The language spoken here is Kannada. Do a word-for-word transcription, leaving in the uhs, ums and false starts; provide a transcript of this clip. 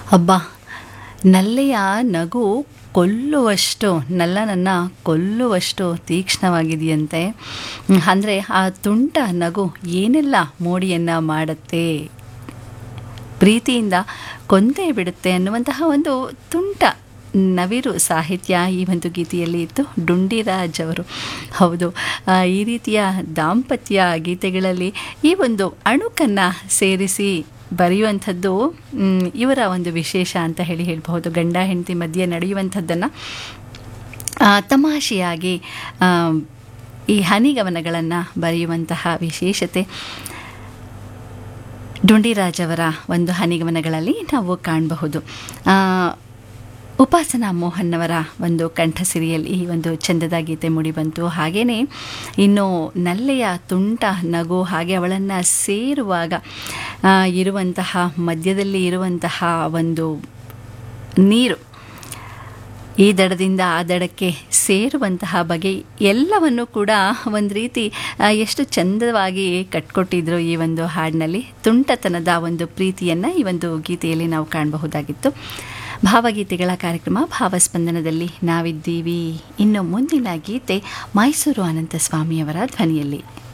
ಹಬ್ಬ ನಲ್ಲೆಯ ನಗು ಕೊಲ್ಲುವಷ್ಟು ನಲ್ಲನನ್ನು ಕೊಲ್ಲುವಷ್ಟು ತೀಕ್ಷ್ಣವಾಗಿದೆಯಂತೆ. ಅಂದರೆ ಆ ತುಂಟ ನಗು ಏನೆಲ್ಲ ಮೋಡಿಯನ್ನು ಮಾಡುತ್ತೆ, ಪ್ರೀತಿಯಿಂದ ಕೊಂದೇ ಬಿಡುತ್ತೆ ಅನ್ನುವಂತಹ ಒಂದು ತುಂಟ ನವಿರು ಸಾಹಿತ್ಯ ಈ ಒಂದು ಗೀತೆಯಲ್ಲಿ ಇತ್ತು. ಡುಂಡಿರಾಜ್ ಅವರು, ಹೌದು, ಈ ರೀತಿಯ ದಾಂಪತ್ಯ ಗೀತೆಗಳಲ್ಲಿ ಈ ಒಂದು ಅಣುಕನ್ನು ಸೇರಿಸಿ ಬರೆಯುವಂಥದ್ದು ಇವರ ಒಂದು ವಿಶೇಷ ಅಂತ ಹೇಳಿ ಹೇಳ್ಬಹುದು. ಗಂಡ ಹೆಂಡತಿ ಮಧ್ಯೆ ನಡೆಯುವಂಥದ್ದನ್ನು ತಮಾಷೆಯಾಗಿ ಈ ಹನಿಗವನಗಳನ್ನು ಬರೆಯುವಂತಹ ವಿಶೇಷತೆ ಡುಂಡಿರಾಜ್ ಅವರ ಒಂದು ಹನಿಗವನಗಳಲ್ಲಿ ನಾವು ಕಾಣಬಹುದು. ಉಪಾಸನಾ ಮೋಹನ್ ಅವರ ಒಂದು ಕಂಠಸಿರಿಯಲ್ಲಿ ಈ ಒಂದು ಚಂದದ ಗೀತೆ ಮೂಡಿಬಂತು. ಹಾಗೆಯೇ ಇನ್ನು ನಲ್ಲೆಯ ತುಂಟ ನಗು, ಹಾಗೆ ಅವಳನ್ನು ಸೇರುವಾಗ ಇರುವಂತಹ ಮಧ್ಯದಲ್ಲಿ ಇರುವಂತಹ ಒಂದು ನೀರು, ಈ ದಡದಿಂದ ಆ ದಡಕ್ಕೆ ಸೇರುವಂತಹ ಬಗೆ ಎಲ್ಲವನ್ನು ಕೂಡ ಒಂದು ರೀತಿ ಎಷ್ಟು ಚಂದವಾಗಿ ಕಟ್ಕೊಟ್ಟಿದ್ರು ಈ ಒಂದು ಹಾಡಿನಲ್ಲಿ. ತುಂಟತನದ ಒಂದು ಪ್ರೀತಿಯನ್ನು ಈ ಒಂದು ಗೀತೆಯಲ್ಲಿ ನಾವು ಕಾಣಬಹುದಾಗಿತ್ತು. ಭಾವಗೀತೆಗಳ ಕಾರ್ಯಕ್ರಮ ಭಾವಸ್ಪಂದನದಲ್ಲಿ ನಾವಿದ್ದೀವಿ. ಇನ್ನು ಮುಂದಿನ ಗೀತೆ ಮೈಸೂರು ಅನಂತಸ್ವಾಮಿಯವರ ಧ್ವನಿಯಲ್ಲಿ.